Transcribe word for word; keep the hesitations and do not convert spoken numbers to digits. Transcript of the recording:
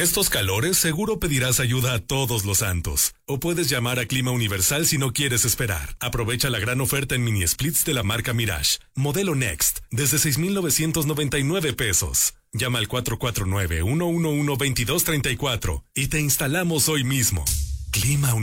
estos calores seguro pedirás ayuda a todos los santos. O puedes llamar a Clima Universal si no quieres esperar. Aprovecha la gran oferta en mini splits de la marca Mirage. Modelo Next, desde seis mil novecientos noventa y nueve pesos. Llama al cuatro cuatro nueve, uno uno uno, dos dos tres cuatro y te instalamos hoy mismo. Clima Universal.